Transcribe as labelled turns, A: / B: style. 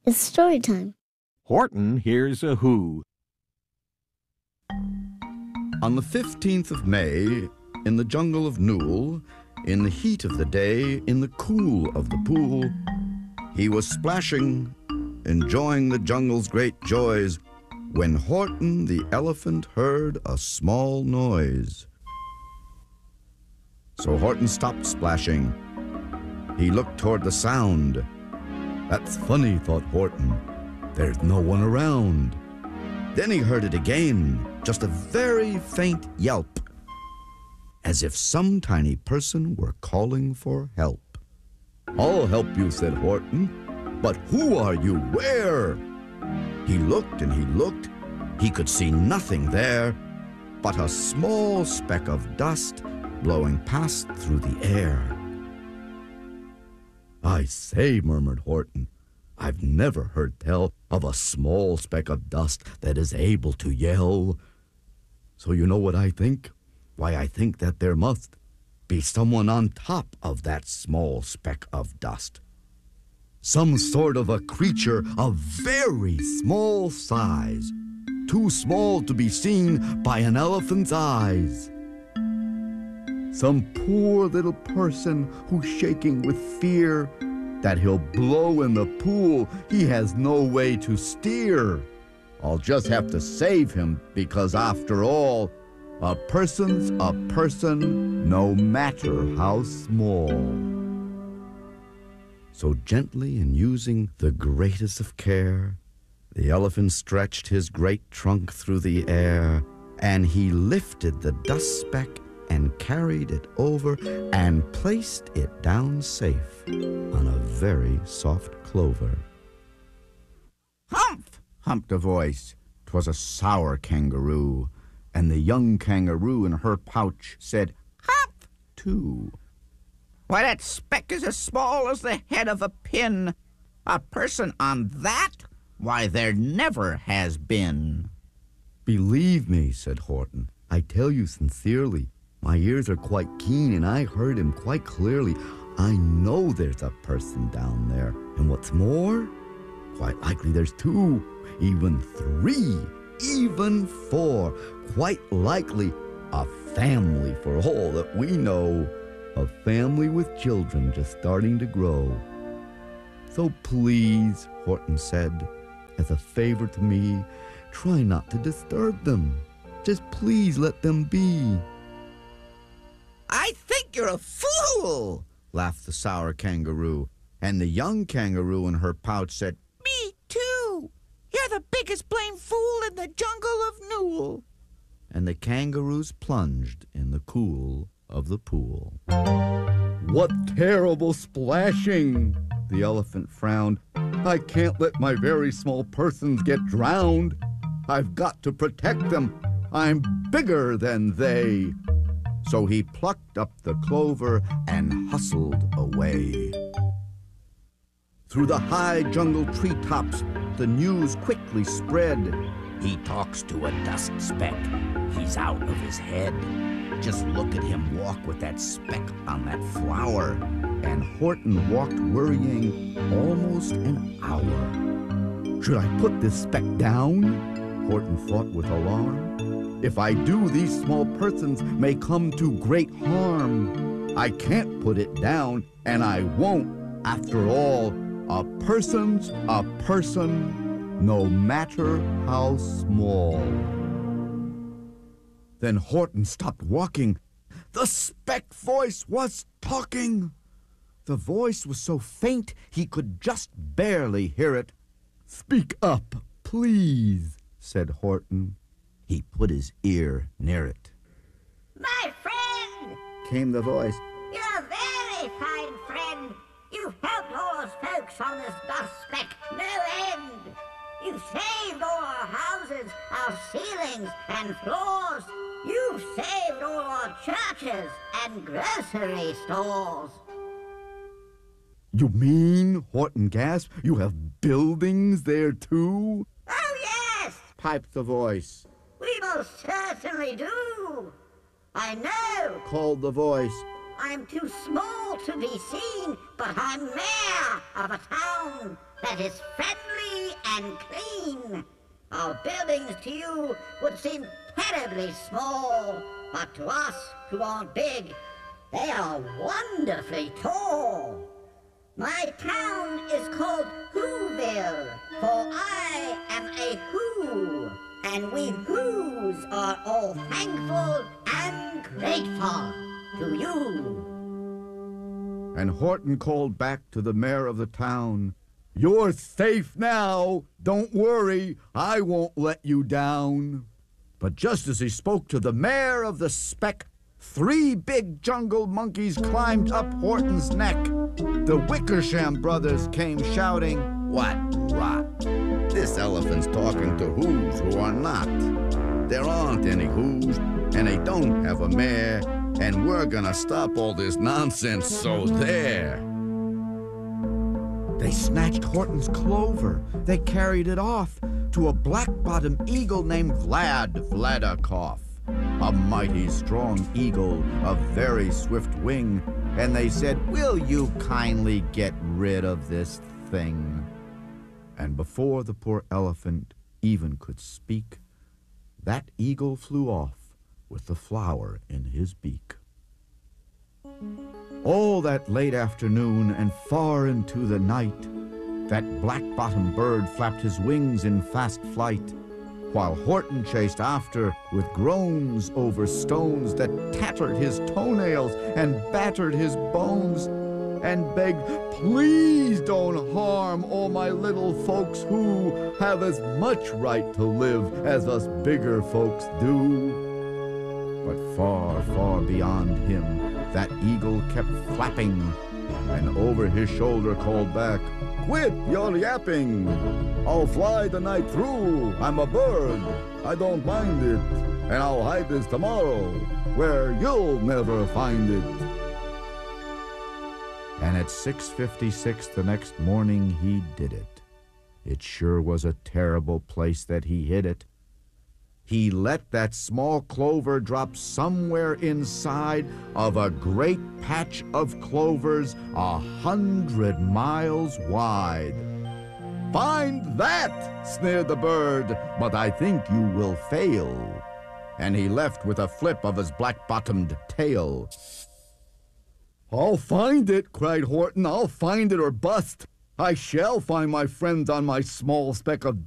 A: It's story time.
B: Horton hears a who.
C: On the 15th of May, in the jungle of Nool, in the heat of the day, in the cool of the pool, he was splashing, enjoying the jungle's great joys, when Horton the elephant heard a small noise. So Horton stopped splashing. He looked toward the sound. That's funny, thought Horton. There's no one around. Then he heard it again, just a very faint yelp, as if some tiny person were calling for help. I'll help you, said Horton. But who are you? Where? He looked and he looked. He could see nothing there but a small speck of dust blowing past through the air. I say, murmured Horton, I've never heard tell of a small speck of dust that is able to yell. So you know what I think? Why, I think that there must be someone on top of that small speck of dust. Some sort of a creature of very small size, too small to be seen by an elephant's eyes. Some poor little person who's shaking with fear that he'll blow in the pool he has no way to steer. I'll just have to save him because, after all, a person's a person no matter how small. So gently and using the greatest of care, the elephant stretched his great trunk through the air, and he lifted the dust speck and carried it over and placed it down safe on a very soft clover. Humph! Humped a voice. 'Twas a sour kangaroo, and the young kangaroo in her pouch said, Humph! Too.
D: Why, that speck is as small as the head of a pin. A person on that? Why, there never has been.
C: Believe me, said Horton, I tell you sincerely, my ears are quite keen and I heard him quite clearly. I know there's a person down there, and what's more, quite likely there's two, even three, even four, quite likely a family for all that we know. A family with children just starting to grow. So please, Horton said, as a favor to me, try not to disturb them. Just please let them be.
D: I think you're a fool,
C: laughed the sour kangaroo. And the young kangaroo in her pouch said,
D: Me too. You're the biggest blame fool in the jungle of Nool.
C: And the kangaroos plunged in the cool of the pool. What terrible splashing! The elephant frowned. I can't let my very small persons get drowned. I've got to protect them. I'm bigger than they. So he plucked up the clover and hustled away. Through the high jungle treetops, the news quickly spread. He talks to a dust speck. He's out of his head. Just look at him walk with that speck on that flower. And Horton walked worrying almost an hour. Should I put this speck down? Horton thought with alarm. If I do, these small persons may come to great harm. I can't put it down, and I won't. After all, a person's a person, no matter how small. Then Horton stopped walking. The speck voice was talking. The voice was so faint he could just barely hear it. Speak up, please, said Horton. He put his ear near it.
E: My friend,
C: came the voice.
E: you're a very fine friend. You've helped all us folks on this dust speck no end. You've saved all our houses, our ceilings and floors. You've saved all our churches and grocery stores.
C: You mean, Horton gasped, you have buildings there too?
E: Oh, yes,
C: Piped the voice.
E: we most certainly do. I know,
C: Called the voice.
E: I'm too small to be seen, but I'm mayor of a town that is friendly and clean. Our buildings to you would seem terribly small, but to us who aren't big, they are wonderfully tall. My town is called Whoville, for I am a Who, and we Whos are all thankful and grateful to you.
C: And Horton called back to the mayor of the town, "You're safe now. Don't worry, I won't let you down." But just as he spoke to the mayor of the speck, 3 big jungle monkeys climbed up Horton's neck. The Wickersham brothers came shouting,
D: What rot! This elephant's talking to Whos who are not. There aren't any Whos, and they don't have a mayor, and we're gonna stop all this nonsense, so there.
C: They snatched Horton's clover. They carried it off to a black-bottomed eagle named Vladikoff, a mighty strong eagle of very swift wing. And they said, "Will you kindly get rid of this thing?" And before the poor elephant even could speak, that eagle flew off with the flower in his beak. All that late afternoon and far into the night, that black-bottomed bird flapped his wings in fast flight, while Horton chased after with groans over stones that tattered his toenails and battered his bones, and begged, "Please don't harm all my little folks who have as much right to live as us bigger folks do." But far, far beyond him, that eagle kept flapping, and over his shoulder called back, "Quit your yapping! I'll fly the night through. I'm a bird. I don't mind it. And I'll hide this tomorrow, where you'll never find it." And at 6:56 the next morning he did it. It sure was a terrible place that he hid it. He let that small clover drop somewhere inside of a great patch of clovers 100 miles wide. "Find that!" sneered the bird, "but I think you will fail." And he left with a flip of his black-bottomed tail. "I'll find it," cried Horton. "I'll find it or bust. I shall find my friends on my small speck of